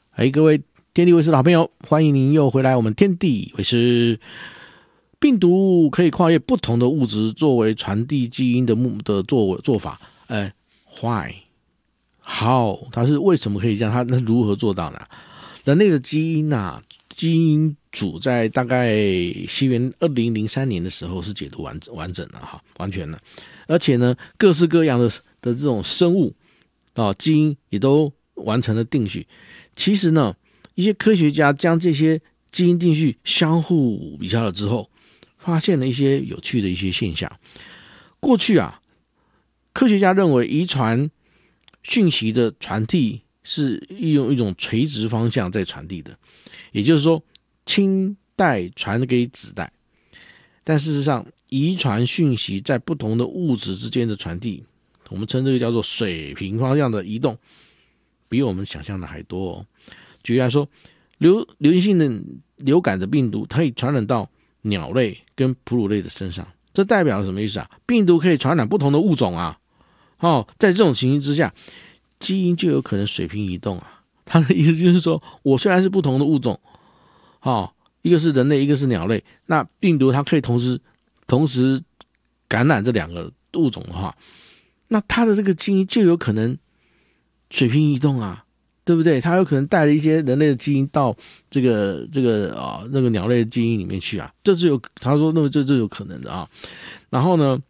各位天地卫视的好朋友，欢迎您又回来我们天地卫视。病毒可以跨越不同的物质作为传递基因的做法，why how 它是为什么可以这样？它如何做到呢？人类的基因组在大概西元2003年的时候是解读完整的完全的，而且呢，各式各样的这种生物基因也都完成了定序。其实呢，一些科学家将这些基因定序相互比较了之后，发现了一些有趣的一些现象。过去科学家认为遗传讯息的传递是用一种垂直方向在传递的，也就是说亲代传给子代。但事实上，遗传讯息在不同的物质之间的传递，我们称这个叫做水平方向的移动，比我们想象的还多。举例来说，流行性的流感的病毒，它可以传染到鸟类跟哺乳类的身上，这代表什么意思啊？病毒可以传染不同的物种在这种情形之下，基因就有可能水平移动它的意思就是说，我虽然是不同的物种一个是人类，一个是鸟类，那病毒它可以同时感染这两个物种的话，那它的这个基因就有可能水平移动对不对？它有可能带了一些人类的基因到那个鸟类的基因里面去他说这有可能的然后呢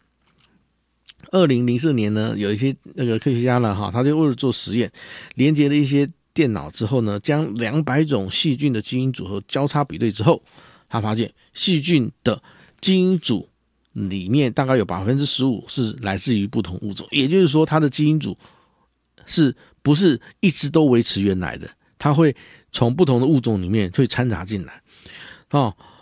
，2004年呢，有一些那个科学家呢他就为了做实验，连接了一些电脑之后呢，将200种细菌的基因组合交叉比对之后，他发现细菌的基因组里面大概有 15% 是来自于不同物种，也就是说它的基因组是不是一直都维持原来的，它会从不同的物种里面会掺杂进来